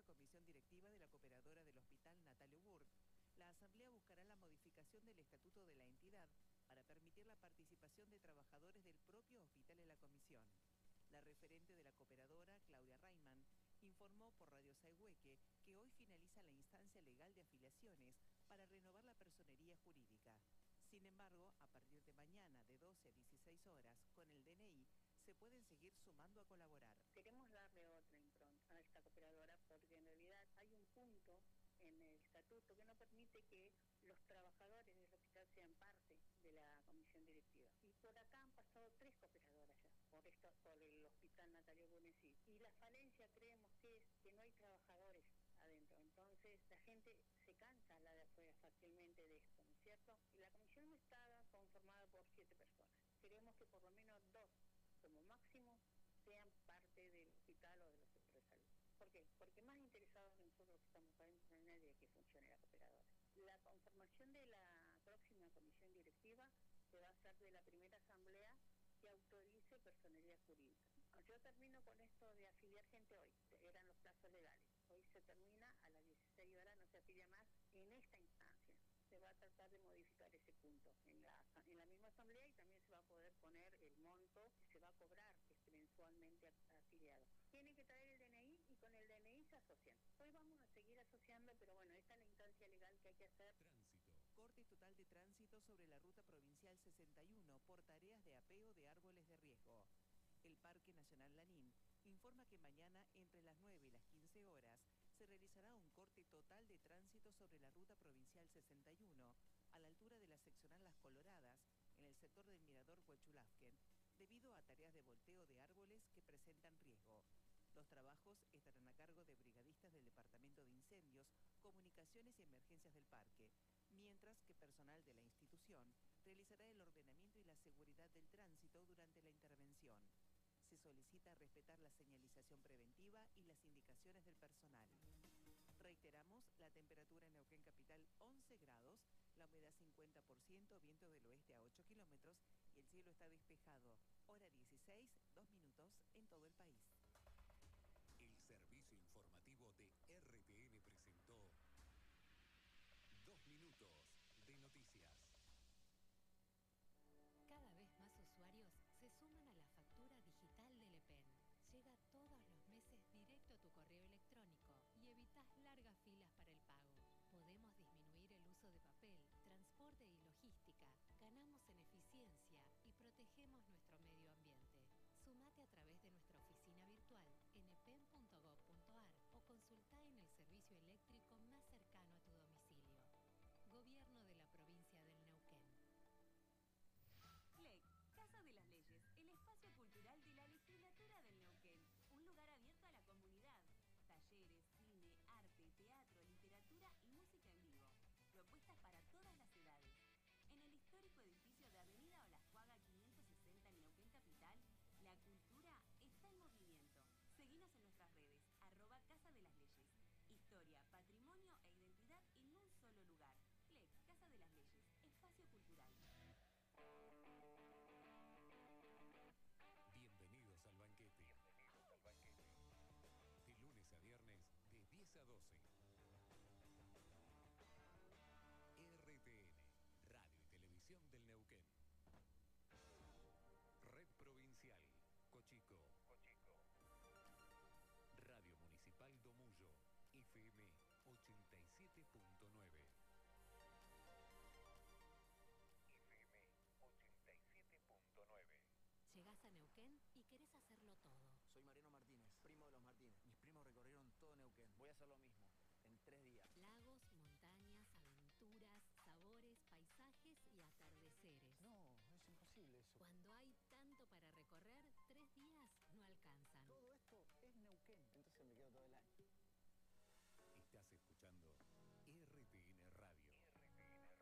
comisión directiva de la cooperadora del Hospital Natalio Burg. La asamblea buscará la modificación del estatuto de la entidad para permitir la participación de trabajadores del propio hospital en la comisión. La referente de la cooperadora, Claudia Reimann, informó por Radio Saigüeque que hoy finaliza la instancia legal de afiliaciones para renovar la personería jurídica. Sin embargo, a partir de mañana, de 12 a 16 horas, con el DNI, se pueden seguir sumando a colaborar. Queremos darle otra impronta a esta cooperadora porque en realidad hay un punto en el estatuto que no permite que los trabajadores del hospital sean parte de la comisión directiva. Y por acá han pasado 3 cooperadoras ya, por el hospital Natalio Bonesí. Y la falencia creemos que es que no hay trabajadores adentro. Entonces la gente se cansa a la de afuera fácilmente de esto, ¿no es cierto? Y la comisión está conformada por 7 personas. Queremos que por lo menos 2, como máximo, sean parte del hospital o de los centros de salud. ¿Por qué? Porque más interesados nosotros que estamos adentro no hay nadie que funcione la cooperadora. La conformación de la próxima comisión directiva se va a hacer de la primera asamblea que autorice personería jurídica. Yo termino con esto de afiliar gente hoy, eran los plazos legales. Hoy se termina, a las 16 horas no se afilia más en esta instancia. Se va a tratar de modificar ese punto en la misma asamblea y también se va a poder poner el monto que se va a cobrar mensualmente afiliado. Tienen que traer el DNI y con el DNI se asocian. Hoy vamos a seguir asociando, pero bueno, esta es la instancia legal que hay que hacer. Tránsito. Corte total de tránsito sobre la ruta provincial 61 por tareas de apeo de árboles de riesgo. El Parque Nacional Lanín informa que mañana entre las 9 y las 15 horas se realizará un corte total de tránsito sobre la ruta provincial 61 a la altura de la seccional Las Coloradas en el sector del Mirador Huechulafken debido a tareas de volteo de árboles que presentan riesgo. Los trabajos estarán a cargo de brigadistas del Departamento de Incendios, Comunicaciones y Emergencias del Parque, mientras que personal de la institución realizará el ordenamiento y la seguridad del tránsito durante la intervención. Se solicita respetar la señalización preventiva y las indicaciones del personal. Reiteramos, la temperatura en Neuquén Capital 11 grados, la humedad 50%, viento del oeste a 8 kilómetros y el cielo está despejado. Hora 16, 2 minutos en todo el país. El servicio informativo de RTN presentó 2 minutos de noticias. Cada vez más usuarios se suman a la factura digital del EPEN. Llega todos los meses directo a tu correo electrónico y evitas largas filas para el pago. Podemos disminuir el uso de papel, transporte y logística, ganamos en eficiencia y protegemos nuestro medio ambiente. Sumate a través de nuestra oficina virtual en epen.gov.ar o consulta en el servicio eléctrico más cercano a tu domicilio. Gobierno de la provincia del Neuquén. CLEC, Casa de las Leyes, el espacio cultural de la legislatura del Neuquén. Un lugar abierto a la comunidad. Talleres, cine, arte, teatro, literatura y música en vivo. Propuestas para todas las edades. En el histórico edificio de Avenida Olascuaga 560 en Neuquén Capital, la cultura está en movimiento. Seguinos en nuestras redes, @Casa de las Leyes. Historia, patrimonio e identidad en un solo lugar. CLEC, Casa de las Leyes, espacio cultural. Bienvenidos al banquete. De lunes a viernes, de 10 a 12. RTN, Radio y Televisión del Neuquén. Red Provincial, Cochico. Radio Municipal Domullo, FM 87.9. Llegás a Neuquén y querés hacerlo todo. Soy Mariano Martínez, primo de los Martínez. Mis primos recorrieron todo Neuquén. Voy a hacer lo mismo, en 3 días. Lagos, montañas, aventuras, sabores, paisajes y atardeceres. No, es imposible eso. Cuando hay